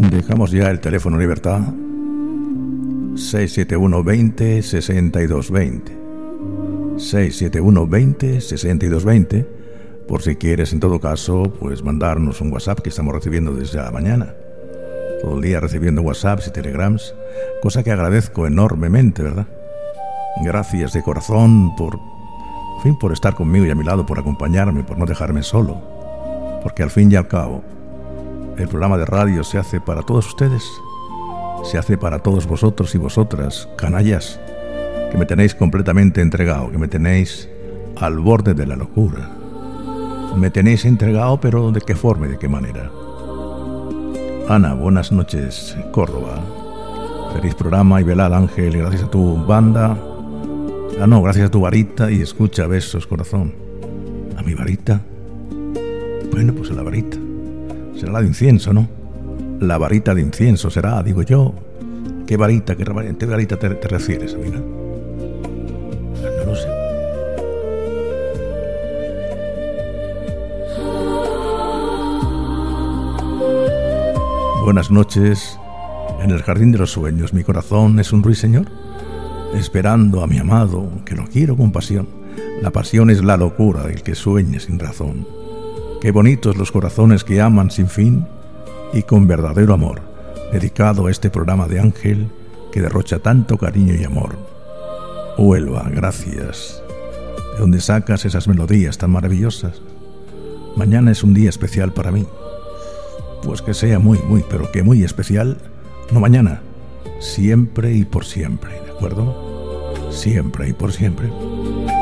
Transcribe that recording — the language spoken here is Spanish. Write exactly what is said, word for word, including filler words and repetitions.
Dejamos ya el teléfono Libertad seis siete uno veinte sesenta y dos veinte seis siete uno veinte sesenta y dos veinte, por si quieres en todo caso pues mandarnos un WhatsApp, que estamos recibiendo desde la mañana, todo el día recibiendo WhatsApps y telegrams, cosa que agradezco enormemente, ¿verdad? Gracias de corazón por, en fin, por estar conmigo y a mi lado, por acompañarme, por no dejarme solo, porque al fin y al cabo el programa de radio se hace para todos ustedes, se hace para todos vosotros y vosotras, canallas, que me tenéis completamente entregado, que me tenéis al borde de la locura. Me tenéis entregado, pero ¿de qué forma y de qué manera? Ana, buenas noches, Córdoba. Feliz programa y velad, Ángel, gracias a tu banda. Ah, no, gracias a tu varita y escucha, besos, corazón. ¿A mi varita? Bueno, pues a la varita. Será la de incienso, ¿no? La varita de incienso será, digo yo. ¿Qué varita, qué varita te, te refieres, amiga? No lo sé. Buenas noches. En el jardín de los sueños mi corazón es un ruiseñor, esperando a mi amado, que lo quiero con pasión. La pasión es la locura del que sueña sin razón. Qué bonitos los corazones que aman sin fin y con verdadero amor, dedicado a este programa de Ángel que derrocha tanto cariño y amor. Huelva, gracias. ¿De dónde sacas esas melodías tan maravillosas? Mañana es un día especial para mí. Pues que sea muy, muy, pero que muy especial. No mañana, siempre y por siempre, ¿de acuerdo? Siempre y por siempre.